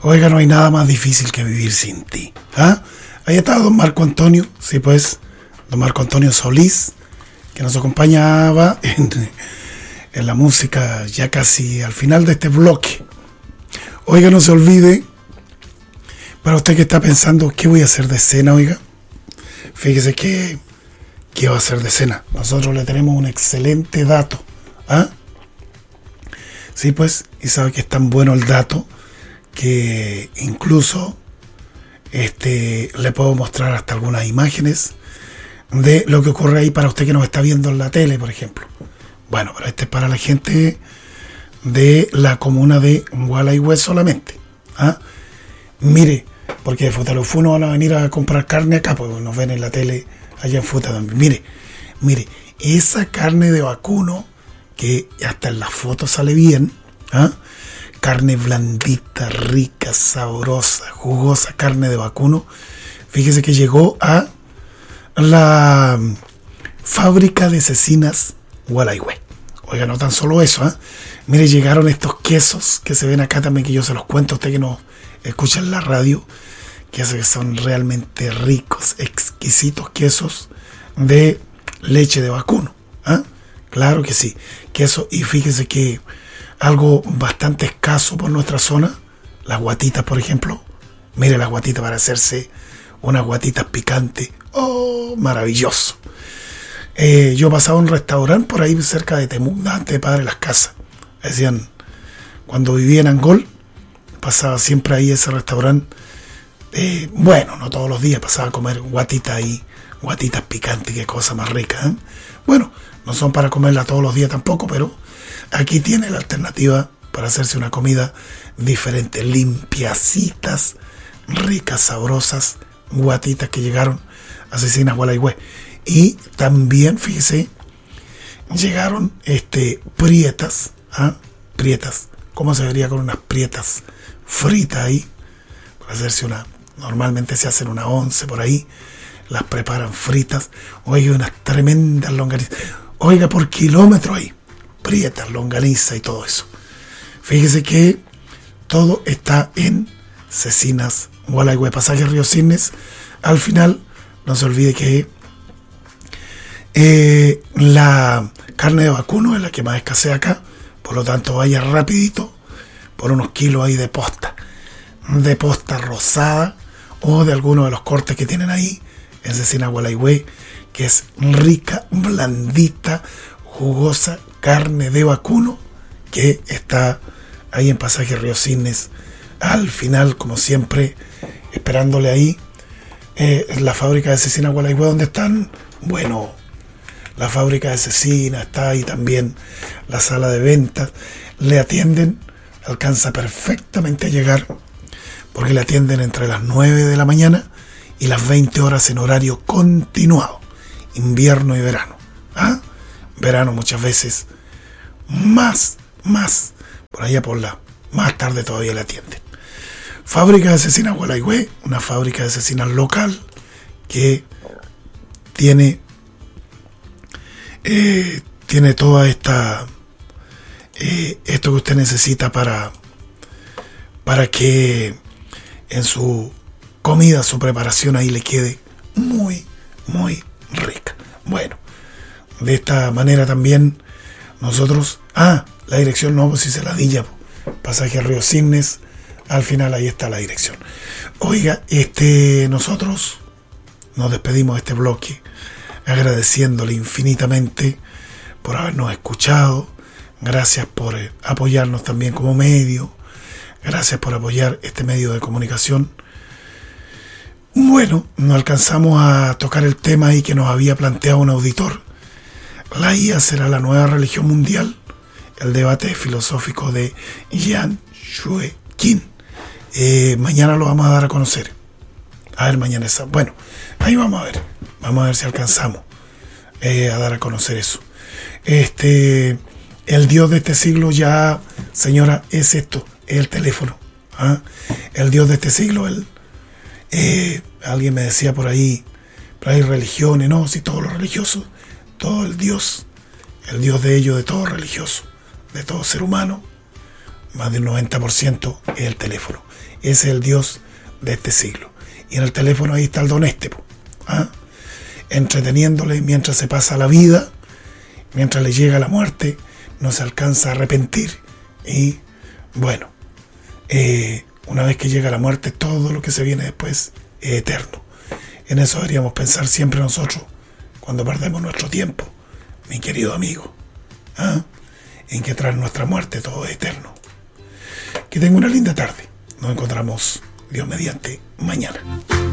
Oiga, no hay nada más difícil que vivir sin ti. ¿Ah? Ahí está don Marco Antonio, sí pues, don Marco Antonio Solís, que nos acompañaba en la música ya casi al final de este bloque. Oiga, no se olvide, para usted que está pensando, ¿qué voy a hacer de cena, oiga? Fíjese que, ¿qué va a hacer de cena? Nosotros le tenemos un excelente dato. ¿Ah? Sí, pues, y sabe que es tan bueno el dato que incluso le puedo mostrar hasta algunas imágenes de lo que ocurre ahí para usted que nos está viendo en la tele, por ejemplo. Bueno, pero este es para la gente de la comuna de Gualeguay solamente. ¿Ah? Mire, porque de Futalufú no van a venir a comprar carne acá, porque nos ven en la tele allá en Futa también. Mire, esa carne de vacuno, que hasta en la foto sale bien, ¿ah? Carne blandita, rica, sabrosa, jugosa, carne de vacuno. Fíjese que llegó a la fábrica de cecinas Gualeguay. Oiga, no tan solo eso, ¿eh? Mire, llegaron estos quesos que se ven acá también, que yo se los cuento a usted que nos escucha en la radio, que son realmente ricos, exquisitos quesos de leche de vacuno. ¿Ah? Claro que sí, queso. Y fíjese que algo bastante escaso por nuestra zona, las guatitas, por ejemplo. Mire, las guatitas para hacerse unas guatitas picantes. ¡Oh, maravilloso! Yo pasaba a un restaurante por ahí cerca de Temunda, antes de Padre Las Casas. Decían, cuando vivía en Angol, pasaba siempre ahí ese restaurante. Bueno, no todos los días, pasaba a comer guatitas ahí, guatitas picantes, qué cosa más rica, ¿eh? Bueno, no son para comerla todos los días tampoco, pero aquí tiene la alternativa para hacerse una comida diferente, limpiacitas, ricas, sabrosas, guatitas que llegaron a Cecinas Gualeguay. Y también, fíjese, llegaron prietas, ¿ah? Prietas, ¿cómo se vería con unas prietas fritas ahí? Para hacerse normalmente se hacen una 11 por ahí, las preparan fritas. Oiga, unas tremendas longanizas. Oiga, por kilómetro ahí, prietas, longaniza y todo eso. Fíjese que todo está en Cecinas Gualeguay, pasaje Río Cisnes. Al final, no se olvide que la carne de vacuno es la que más escasea acá, por lo tanto vaya rapidito por unos kilos ahí de posta rosada o de alguno de los cortes que tienen ahí en Cecinas Gualeguay, que es rica, blandita, jugosa carne de vacuno que está ahí en pasaje Río Cisnes. Al final, como siempre, esperándole ahí la fábrica de Cecinas Gualeguay, donde están, bueno, la fábrica de cecina, está ahí también la sala de ventas, le atienden, alcanza perfectamente a llegar, porque le atienden entre las 9 de la mañana y las 20 horas en horario continuado, invierno y verano. ¿Ah? Verano muchas veces más, por allá por la más tarde todavía le atienden. Fábrica de cecinas Gualeguay, una fábrica de cecinas local que tiene toda esta esto que usted necesita para que en su comida, su preparación ahí le quede muy, muy rica. Bueno, de esta manera también nosotros, la dirección no, pues si se la di ya, pasaje Río Cisnes, al final ahí está la dirección. Oiga, nosotros nos despedimos de este bloque agradeciéndole infinitamente por habernos escuchado. Gracias por apoyarnos también como medio. Gracias por apoyar este medio de comunicación. Bueno, no alcanzamos a tocar el tema ahí que nos había planteado un auditor. ¿La IA será la nueva religión mundial? El debate filosófico de Jan Shue Kim. Mañana lo vamos a dar a conocer. A ver, mañana está. Bueno, ahí vamos a ver. Vamos a ver si alcanzamos a dar a conocer eso. El Dios de este siglo ya, señora, es esto, es el teléfono. ¿Ah? El Dios de este siglo, alguien me decía por ahí, pero hay religiones, no, si todos los religiosos, todo el Dios de ellos, de todo religioso, de todo ser humano, más del 90% es el teléfono. Ese es el Dios de este siglo. Y en el teléfono ahí está el don este, entreteniéndole mientras se pasa la vida, mientras le llega la muerte, no se alcanza a arrepentir. Y bueno, una vez que llega la muerte, todo lo que se viene después es eterno. En eso deberíamos pensar siempre nosotros cuando perdemos nuestro tiempo, mi querido amigo, en que tras nuestra muerte todo es eterno. Que tenga una linda tarde. Nos encontramos, Dios mediante, mañana.